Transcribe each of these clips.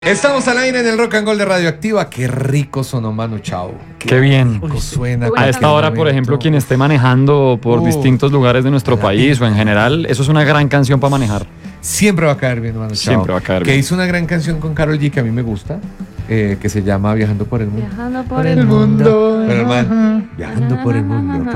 Estamos al aire en el Rock and Roll de Radioactiva. Qué rico sonó Manu Chao. Qué bien. Suena A esta hora, por ejemplo, quien esté manejando por distintos lugares de nuestro país o en general, eso es una gran canción para manejar. Siempre va a caer bien Manu Chao. Siempre va a caer bien. Que bien. hizo una gran canción con Karol G que a mí me gusta, que se llama Viajando por el Mundo. Viajando por el mundo. Pero hermano, viajando por el mundo.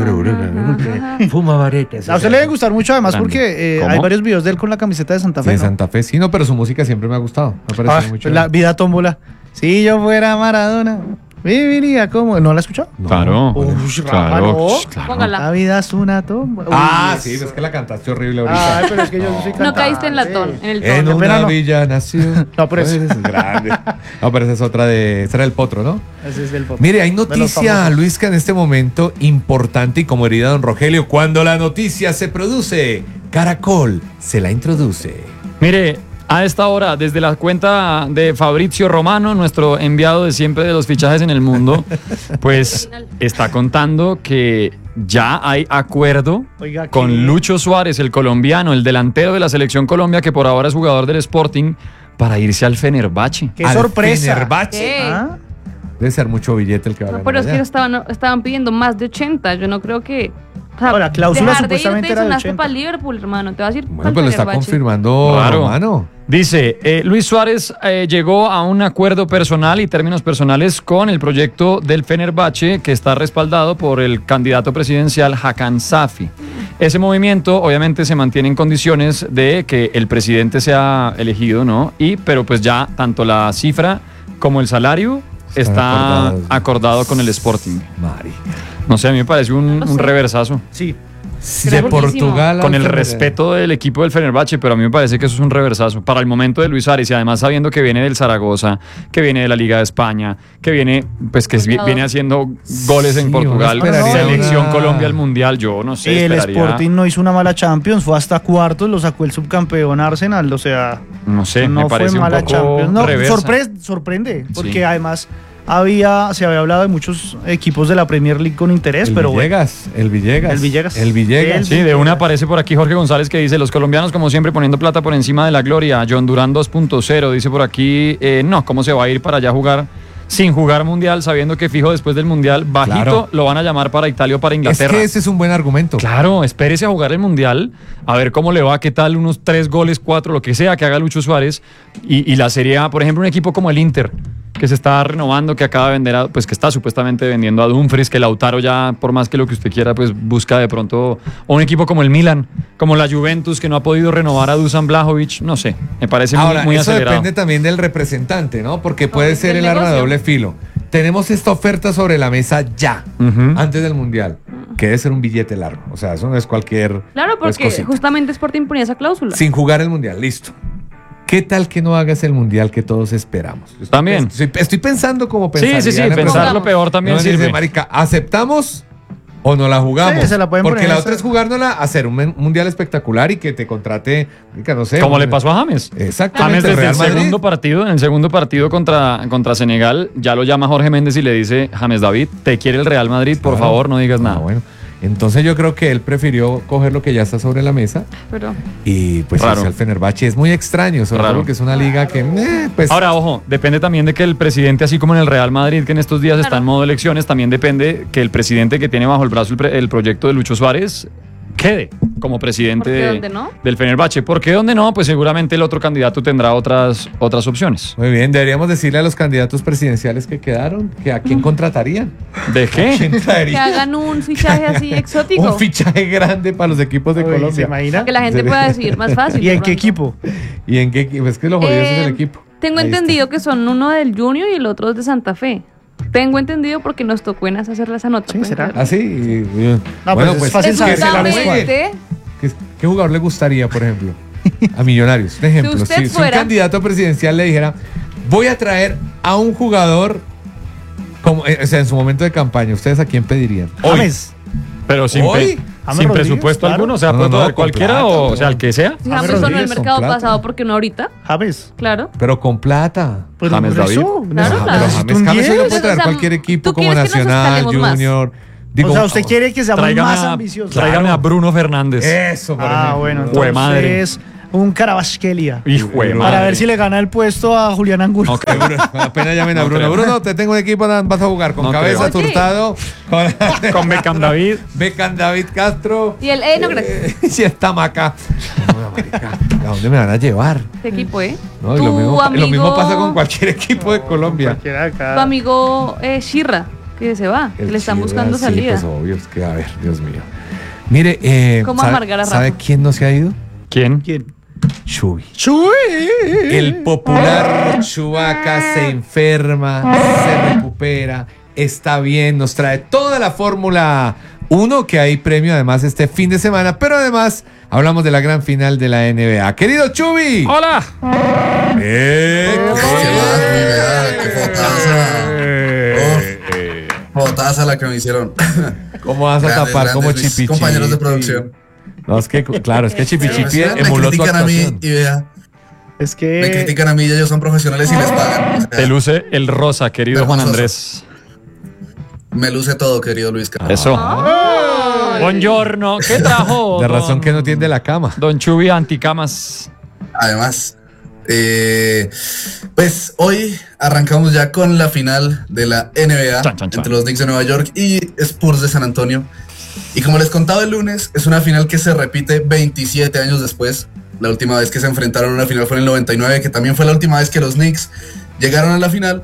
Pero fuma varetas. A usted le debe gustar mucho además Grande. porque ¿Cómo? hay varios videos de él con la camiseta de Santa Fe, De ¿no? Santa Fe, sí, no, pero su música siempre me ha gustado. Me parece muy chévere. La vida tómbola. Si yo fuera Maradona, viviría como... ¿No la has escuchado? No. Claro. Ush, Rafa, Claro. no. Claro. Póngala. La vida es una tómbola. Ah, Uy, sí, eso. es que la cantaste horrible ahorita. Ay, pero es que yo soy No cantante. caíste en la ton, en el En tono. Qué pena, una no. villa nació. No, pero eso- es grande. No, pero esa es otra de... Esa era el Potro, ¿no? Ese es del pop. Mire, hay De los noticia, famosos. Luisca, en este momento importante y como diría don Rogelio, cuando la noticia se produce, Caracol se la introduce. Mire, a esta hora, desde la cuenta de Fabrizio Romano, nuestro enviado de siempre de los fichajes en el mundo, pues está contando que ya hay acuerdo Oiga, ¿qué? con Lucho Suárez, el colombiano, el delantero de la selección Colombia, que por ahora es jugador del Sporting, para irse al Fenerbahce. ¡Qué Al sorpresa! Fenerbahce. ¿Qué? ¿Ah? Debe ser mucho billete el que va a No, ganar pero es que allá. estaban pidiendo más de 80. Yo no creo que. O sea, Ahora, cláusula dejar de supuestamente irte era de sonaste 80. para Liverpool, hermano. Te vas a ir Bueno, pa'l pues lo está Fenerbahce. confirmando Claro. Romano. Dice, Luis Suárez llegó a un acuerdo personal y términos personales con el proyecto del Fenerbahce, que está respaldado por el candidato presidencial Hakan Safi. Ese movimiento obviamente se mantiene en condiciones de que el presidente sea elegido, ¿no? Pero pues ya tanto la cifra como el salario Están está acordados. acordado con el Sporting. Mari. No sé, a mí me parece un No sé. reversazo. Sí. De Creo Portugal. Con al el Fener- respeto del equipo del Fenerbahce, pero a mí me parece que eso es un reversazo. Para el momento de Luis Suárez, y además sabiendo que viene del Zaragoza, que viene de la Liga de España, que viene, pues que viene haciendo goles en Sí, Portugal, uno esperaría selección una- Colombia al Mundial, yo no sé, Y el esperaría, Sporting no hizo una mala Champions, fue hasta cuartos, lo sacó el subcampeón Arsenal, o sea, no sé, no me parece fue un mala poco Champions. No, reversa. sorprende, porque Sí. además se había hablado de muchos equipos de la Premier League con interés, El pero bueno. Villegas, el Villegas. El Villegas. El Villegas. Sí, de una aparece por aquí Jorge González que dice, los colombianos como siempre poniendo plata por encima de la gloria. John Durán 2.0 dice por aquí, no, ¿cómo se va a ir para allá a jugar sin jugar mundial, sabiendo que fijo después del mundial, bajito, Claro. lo van a llamar para Italia o para Es Inglaterra? que ese es un buen argumento. Claro, espérese a jugar el mundial, a ver cómo le va, qué tal, unos 3 goles, 4, lo que sea que haga Lucho Suárez. Y la Serie A, por ejemplo, un equipo como el Inter, que se está renovando, que acaba de vender, pues que está supuestamente vendiendo a Dumfries, que Lautaro ya, por más que lo que usted quiera, pues busca de pronto. O un equipo como el Milan, como la Juventus, que no ha podido renovar a Dusan Vlahovic, no sé, me parece Ahora, muy eso acelerado. depende también del representante, ¿no? Porque puede Del ser el arma de negocio. doble filo. Tenemos esta oferta sobre la mesa ya, Ujú. antes del Mundial, que debe ser un billete largo. O sea, eso no es cualquier Claro, no es porque cosita. justamente Sporting ponía esa cláusula. Sin jugar el Mundial, listo. ¿Qué tal que no hagas el Mundial que todos esperamos? También. Estoy pensando como Sí, pensaría sí, sí, la pensar persona. lo peor también No, dice, sirve. marica, ¿aceptamos o no la jugamos? Sí, se la pueden Porque poner la esa. otra es jugárnosla, hacer un Mundial espectacular y que te contrate, marica, no sé. Como le pasó a James. Exactamente. James desde Real el Madrid. segundo partido, en el segundo partido contra Senegal, ya lo llama Jorge Méndez y le dice, James David, te quiere el Real Madrid, por Claro. favor, no digas nada. Ah, bueno. Entonces yo creo que él prefirió coger lo que ya está sobre la mesa Pero y pues Raro. irse al Fenerbahce. Es muy extraño, sobre Raro. todo porque es una liga que pues Ahora, ojo, depende también de que el presidente, así como en el Real Madrid, que en estos días está Claro. en modo elecciones, también depende que el presidente que tiene bajo el brazo el proyecto de Lucho Suárez quede como presidente ¿Por qué dónde no? del Fenerbahce. ¿Por qué dónde no? Pues seguramente el otro candidato tendrá otras opciones. muy bien, deberíamos decirle a los candidatos presidenciales que quedaron que a quién contratarían. ¿De ¿A qué? quién que traerían? hagan un fichaje así exótico. Un fichaje grande para los equipos de Uy, ¿se Colombia. imagina? Que la gente pueda decidir más fácil. ¿Y en de qué pronto. equipo? ¿Y en qué equipo? Es que lo jodido es el equipo. Tengo Ahí está. entendido que son uno del Junior y el otro es de Santa Fe. Tengo entendido porque nos tocó en hacer esa nota. Sí, pues, ¿será? claro. ¿Ah, sí? No, pues es fácil que saber se la juegue. Presuntamente, ¿Qué jugador le gustaría, por ejemplo? A Millonarios. Un ejemplo. Si usted Si un fuera- candidato presidencial le dijera, voy a traer a un jugador, como, o sea, en su momento de campaña, ¿ustedes a quién pedirían? James. Pero sin, Hoy. James sin Rodríguez, presupuesto claro. alguno, o sea, No, puede no, traer con cualquiera plata, o sea, no. el que sea. si James James sonó en el Rodríguez, mercado con plata. pasado, porque no ahorita? James. Claro. Pero con plata. Pero James por David. eso, Claro, necesita- claro. Pero necesita James, un James se lo 10. puede traer O sea, cualquier equipo ¿tú como quieres que nos Nacional, escalemos más? Junior. O sea, usted quiere que seamos Tráigame más a- ambiciosos. Tráigame a Bruno Fernández. Eso, por ejemplo. Bueno, Jue madre. entonces un Kvaratskhelia. Hijo de Para madre. ver si le gana el puesto a Julián Angulo. Ok. Apenas llamen a No Bruno. creo. Bruno, te tengo un equipo, vas a jugar con No Cabeza, creo. Hurtado, Con Beckham David. Beckham, David Castro. Y el no gracias. Y está Maca. No, marica, ¿a dónde me van a llevar? ¿Qué equipo, No, y Tu lo mismo amigo- pasa con cualquier equipo de Colombia. Cualquiera de acá. Tu amigo Shirra, que se va, que le están Chivas, buscando salida. Sí, pues obvio, es que a ver, Dios mío. Mire, ¿Cómo ¿sabe, amargar a Rafa? ¿sabe quién no se ha ido? ¿Quién? ¿Quién? Chuy. ¡Chuy! El popular Chubaca se enferma, se recupera, está bien, nos trae toda la Fórmula 1, que hay premio además este fin de semana, pero además hablamos de la gran final de la NBA. Querido Chubi. ¡Hola! ¿Qué más, mi vea? ¡Qué fotaza! Fotaza la que me hicieron. ¿Cómo vas a Grandes, tapar como grandes, mis Chipi compañeros de Chipi? producción. No, es que, claro, es que Chipi Chipi Me emuló tu critican a mí actuación. y vea, Es me que critican a mí y ellos son profesionales y les pagan. O sea, Te luce el rosa, querido Juan Hermoso. Andrés. me luce todo, querido Luis. Eso. Buongiorno. ¿Qué trajo? De razón don- que no tiende la cama. Don Chubi anticamas. Además, pues hoy arrancamos ya con la final de la NBA Chan, chan, chan. entre los Knicks de Nueva York y Spurs de San Antonio. Y como les contaba el lunes, es una final que se repite 27 años después. La última vez que se enfrentaron a una final fue en el 99, que también fue la última vez que los Knicks llegaron a la final.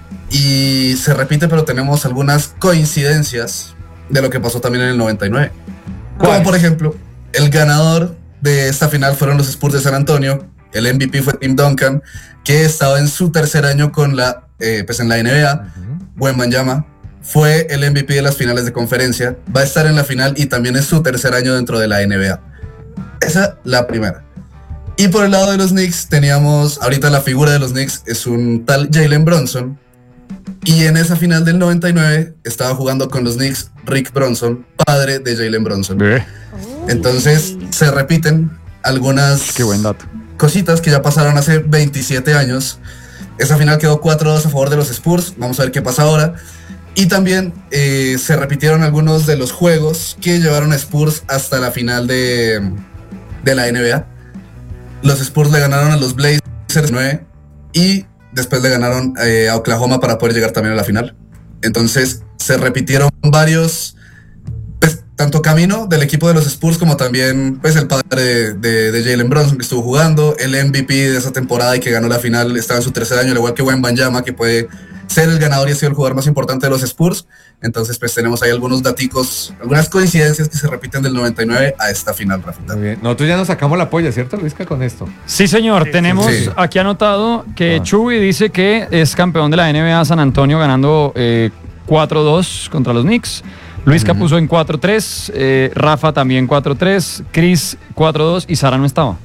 Y se repite, pero tenemos algunas coincidencias de lo que pasó también en el 99. Como por ejemplo, el ganador de esta final fueron los Spurs de San Antonio. El MVP fue Tim Duncan, que estaba en su tercer año con pues en la NBA. Wembanyama fue el MVP de las finales de conferencia. Va a estar en la final y también es su tercer año dentro de la NBA. Esa la primera. Y por el lado de los Knicks teníamos, ahorita la figura de los Knicks es un tal Jalen Brunson. Y en esa final del 99 estaba jugando con los Knicks Rick Bronson, padre de Jalen Brunson. Entonces se repiten algunas Qué buen dato. cositas que ya pasaron hace 27 años. Esa final quedó 4-2 a favor de los Spurs. Vamos a ver qué pasa ahora. Y también se repitieron algunos de los juegos que llevaron a Spurs hasta la final de la NBA. Los Spurs le ganaron a los Blazers 9 y después le ganaron a Oklahoma para poder llegar también a la final. Entonces se repitieron varios, pues, tanto camino del equipo de los Spurs como también pues el padre de Jalen Brunson que estuvo jugando, el MVP de esa temporada y que ganó la final, estaba en su tercer año, al igual que Wembanyama, que puede ser el ganador y ha sido el jugador más importante de los Spurs. Entonces pues tenemos ahí algunos daticos, algunas coincidencias que se repiten del 99 a esta final, Rafita. Muy bien. Nosotros ya nos sacamos la polla, ¿cierto, Luisca, con esto? Sí, señor. Tenemos sí. aquí anotado que Chubi dice que es campeón de la NBA San Antonio ganando 4-2 contra los Knicks. Luisca puso en 4-3, Rafa también 4-3, Chris 4-2 y Sara no estaba.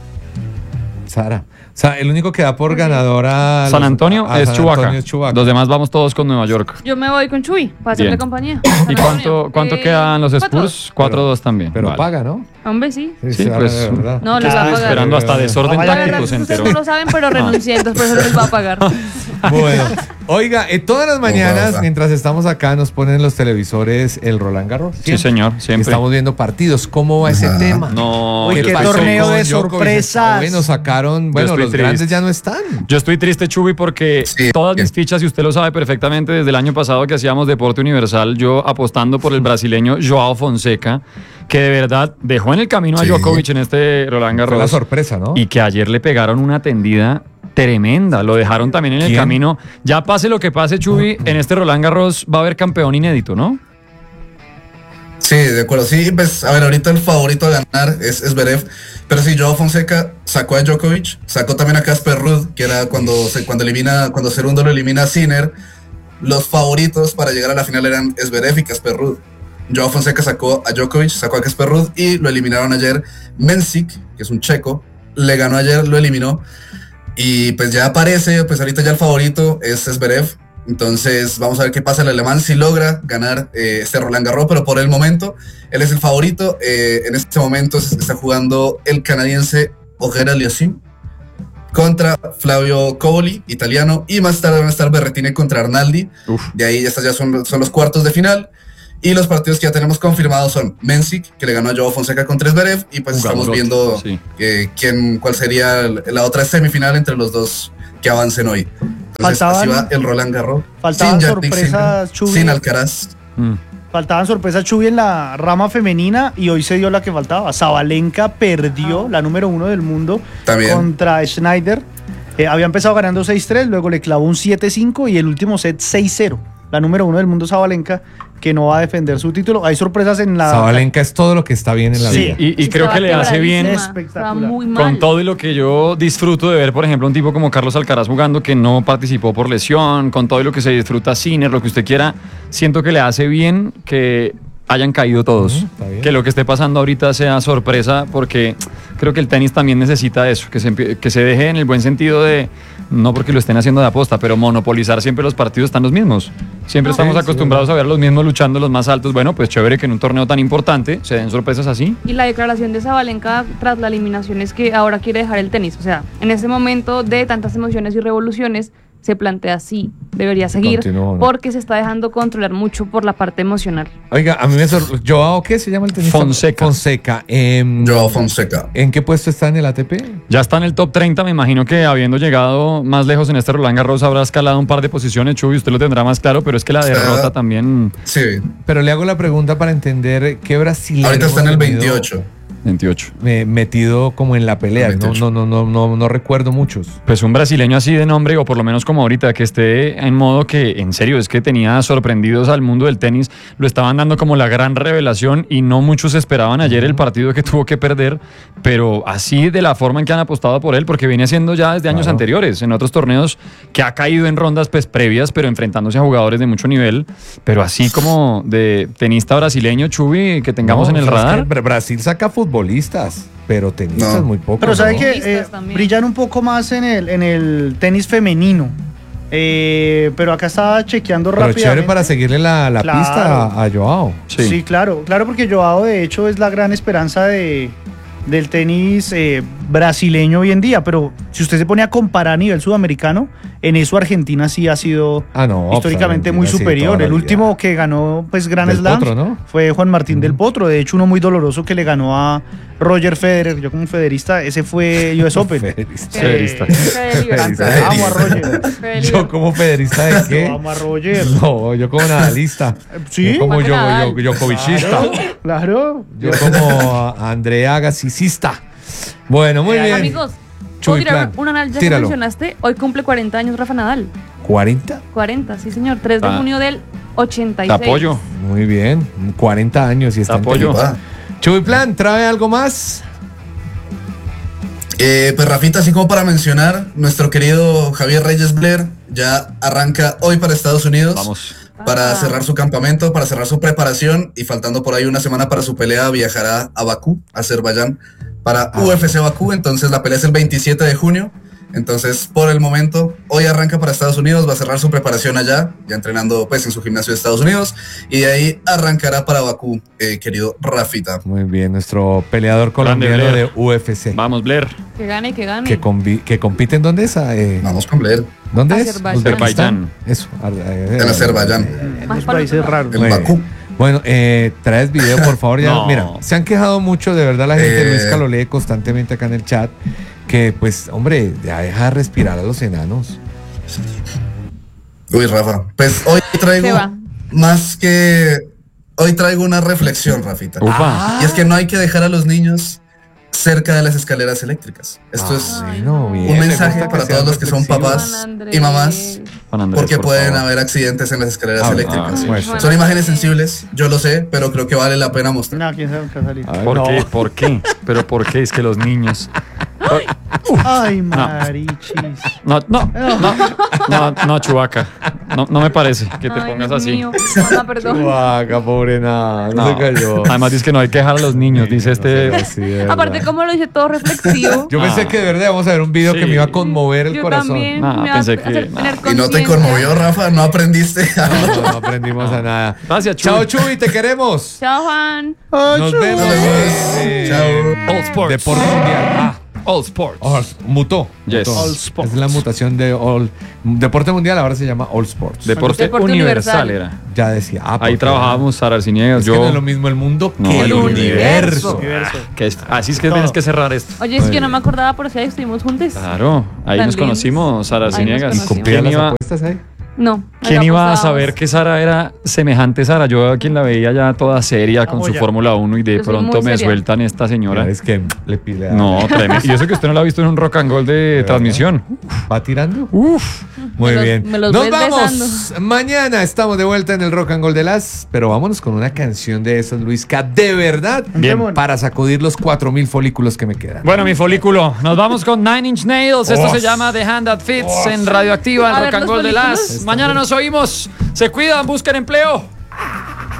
Sara. O sea, el único que da por ganadora San Antonio es San Chubaca. Antonio es Chubaca. Los demás vamos todos con Nueva York. Yo me voy con Chuy para hacerle Bien. compañía. ¿Y cuánto quedan los Spurs? 4-2 también. Pero Vale. paga, ¿no? Hombre, sí. Sí, Sara, pues, de verdad. No, les va a Estoy pagar. esperando hasta desorden Vaya, táctico, Ustedes se enteró. no lo saben, pero renuncié, entonces por eso les va a pagar. Bueno, oiga, todas las mañanas, Ojalá. mientras estamos acá, nos ponen en los televisores el Roland Garros. Sí, Siempre. señor, siempre. Estamos viendo partidos. ¿Cómo va ese Ajá. tema? No, Uy, yo qué estoy torneo triste. de Djokovic sorpresas. está Bueno, sacaron. Bueno, estoy los grandes triste. ya no están. Yo estoy triste, Chubi, porque Sí, todas bien. mis fichas, y usted lo sabe perfectamente, desde el año pasado que hacíamos Deporte Universal, yo apostando por el brasileño Joao Fonseca, que de verdad dejó en el camino a Sí. Djokovic en este Roland Fue la Garros. sorpresa, ¿no? Y que ayer le pegaron una tendida tremenda. Lo dejaron también en el ¿Quién? camino. Ya pase lo que pase, Chubi, en este Roland Garros va a haber campeón inédito, ¿no? Sí, de acuerdo. Sí, pues a ver, ahorita el favorito a ganar es Zverev, pero sí, Joao Fonseca sacó a Djokovic, sacó también a Casper Ruud, que era cuando segundo lo elimina a Sinner. Los favoritos para llegar a la final eran Zverev y Casper Ruud. Joao Fonseca sacó a Djokovic, sacó a Casper Ruud y lo eliminaron ayer. Mensik, que es un checo, le ganó ayer, lo eliminó. Y pues ya aparece, pues ahorita ya el favorito es Zverev. Entonces vamos a ver qué pasa el alemán si logra ganar este Roland Garros, pero por el momento él es el favorito. En este momento se está jugando el canadiense Auger Aliassime contra Flavio Cobolli, italiano, y más tarde van a estar Berrettini contra Arnaldi. Uf. De ahí ya son los cuartos de final. Y los partidos que ya tenemos confirmados son Mensik, que le ganó a Joao Fonseca con Zverev, y pues estamos viendo sí. cuál sería la otra semifinal entre los dos que avancen hoy. Entonces así va el Roland Garros. Faltaban sin Jannik sorpresas, Sinner, Chubi. sin Alcaraz. Faltaban sorpresas, Chubi, en la rama femenina y hoy se dio la que faltaba. Sabalenka perdió, la número 1 del mundo, También. contra Schneider. Había empezado ganando 6-3, luego le clavó un 7-5 y el último set 6-0. La número 1 del mundo, Sabalenka, que no va a defender su título. Hay sorpresas en la... Sabalenka es todo lo que está bien en la Sí. vida. Y creo que le hace bien Espectacular. Estaba muy mal. con todo y lo que yo disfruto de ver, por ejemplo, un tipo como Carlos Alcaraz jugando que no participó por lesión, con todo y lo que se disfruta Sinner, lo que usted quiera, siento que le hace bien que hayan caído todos. Está bien. Que lo que esté pasando ahorita sea sorpresa, porque creo que el tenis también necesita eso, que se deje en el buen sentido de, no porque lo estén haciendo de aposta, pero monopolizar siempre los partidos están los mismos. Siempre estamos sí, acostumbrados a ver los mismos luchando los más altos. Bueno, pues chévere que en un torneo tan importante se den sorpresas así. Y la declaración de Sabalenka tras la eliminación es que ahora quiere dejar el tenis. O sea, en ese momento de tantas emociones y revoluciones, se plantea así, debería seguir, Continúa, ¿no? porque se está dejando controlar mucho por la parte emocional. Oiga, a mí me sorprendió. Joao, ¿qué se llama el tenista? Fonseca. Fonseca. Joao Fonseca. ¿En qué puesto está en el ATP? Ya está en el top 30, me imagino que habiendo llegado más lejos en este Roland Garros habrá escalado un par de posiciones, Chuy, usted lo tendrá más claro, pero es que la derrota también Sí, Pero le hago la pregunta para entender qué brasileño ahorita está en el hemos tenido 28. 28. Metido como en la pelea. No, 28. no recuerdo muchos. Pues un brasileño así de nombre, o por lo menos como ahorita, que esté en modo que, en serio, es que tenía sorprendidos al mundo del tenis, lo estaban dando como la gran revelación y no muchos esperaban ayer el partido que tuvo que perder, pero así de la forma en que han apostado por él, porque viene siendo ya desde años anteriores, en otros torneos que ha caído en rondas pues previas, pero enfrentándose a jugadores de mucho nivel, pero así como de tenista brasileño, Chubi, que tengamos No, en el o sea, es radar. que Brasil saca futbolistas, pero tenistas No. muy pocos. Pero sabe ¿no? que Tenistas también. brillan un poco más en el tenis femenino. Pero acá estaba chequeando Pero rápidamente. chévere para seguirle la Claro. pista a Joao. Sí, claro, porque Joao de hecho es la gran esperanza del tenis brasileño hoy en día, pero si usted se pone a comparar a nivel sudamericano, en eso Argentina sí ha sido históricamente muy superior. El último que ganó pues Grand Del Slam Potro, ¿no? fue Juan Martín del Potro, de hecho uno muy doloroso que le ganó a Roger Federer, yo como federista, ese fue US Open. Federista. Federista. Federista. Amo a Roger. Yo como federista de qué? Yo amo a Roger. No, yo como nadalista. Sí. Yo como Juan Nadal. Djokovicista. Claro. Yo como Andrea Gassicista. Bueno, muy bien. Amigos, Chuy ¿puedo tirar Plan, una Nadal ya que tíralo. mencionaste? Hoy cumple 40 años Rafa Nadal. ¿40? 40, sí señor. 3 de Ah. junio del 86. Te apoyo. Muy bien. 40 años y está en Apoyo. tenis. Ah. Chuy Plan, ¿trae algo más? Pues Rafita, así como para mencionar, nuestro querido Javier Reyes Blair ya arranca hoy para Estados Unidos. Vamos. Para Ah. cerrar su campamento, para cerrar su preparación, y faltando por ahí una semana para su pelea, viajará a Bakú, Azerbaiyán, para UFC Bakú. Entonces la pelea es el 27 de junio. Entonces, por el momento, hoy arranca para Estados Unidos, va a cerrar su preparación allá, ya entrenando pues en su gimnasio de Estados Unidos, y de ahí arrancará para Bakú, querido Rafita. Muy bien, nuestro peleador colombiano Blair. de UFC. Vamos, Blair. Que gane, que gane. Que compite en dónde es? Vamos con Blair, ¿Dónde es? Azerbaiyán. Uzbekistán. Eso. en Azerbaiyán, En Más los para países nosotros. raros. en Muy bien. Bakú. Bueno, traes video, por favor. Ya, No. Mira, se han quejado mucho, de verdad, la gente. Luisca lo lee constantemente acá en el chat. Que, pues, hombre, ya deja de respirar a los enanos. Uy, Rafa, pues hoy Se traigo va. hoy traigo una reflexión, Rafita. Upa. Y es que no hay que dejar a los niños cerca de las escaleras eléctricas. Esto es Bueno, bien, un me mensaje gusta para sean todos los que son reflexivos. papás Juan Andrés. y mamás, Juan Andrés, porque por pueden favor. haber accidentes en las escaleras Ah, eléctricas. pues. Son imágenes sensibles, yo lo sé, pero creo que vale la pena mostrar. No, quién sabe qué va a salir. Ay, ¿Por no. qué? ¿Por qué? ¿Pero por qué? Es que los niños... Ay, marichis. No, Chubaca. No me parece que te Ay, pongas Dios así. mío. Mamá, perdón. Guaca, pobre nada. No, No. se cayó. Además dice que no hay que dejar a los niños, dice este... Sí, de verdad. Aparte, como lo dice todo reflexivo. Yo pensé que de verdad íbamos a ver un video Sí. que me iba a conmover el Yo corazón. también. No, me va pensé a que- hacer no. tener ¿Y no te conciencia. conmovió, Rafa? ¿No aprendiste? No aprendimos a nada. Gracias, Chuy. Chao, Chuy, te queremos. Chao, Juan. Nos vemos. Chao. All Sports. Deporte Mundial. All Sports. Mutó. Yes. Mutó. All Sports. Es la mutación de All. Deporte mundial ahora se llama All Sports. Deporte Universal era. Ya decía. Ahí porque trabajábamos Sara Arciniegas, Es yo. que no es lo mismo el mundo No, que el el universo. Universo. Así es que tienes que cerrar esto. Oye, es que yo no me acordaba, por si ahí estuvimos juntos. Claro, ahí Tan nos lindos. conocimos, Sara Ahí nos Arciniegas. conocimos. ¿Cumplía ¿Quién las iba, apuestas ahí? No. quién acá iba a apostábamos. saber que Sara era semejante Sara? Yo a quien la veía ya toda seria con su Vamos ya. Fórmula 1 y de Yo soy pronto muy me seria. sueltan esta señora. Es que le pide. No, tremendo. Y eso que usted no la ha visto en un rock and roll de transmisión. ¿Va tirando? Uf. Muy Me los- bien. me los Nos ves vamos. besando. Mañana estamos de vuelta en el Rock and Roll de las. Pero vámonos con una canción de esos, Luisca. De verdad. Bien. Para sacudir los 4.000 folículos que me quedan. Bueno, mi folículo. Nos vamos con Nine Inch Nails. Esto se llama The Hand That Fits en Radioactiva, A en ver, Rock and los Roll de folículos. las. Mañana nos oímos. Se cuidan, busquen empleo.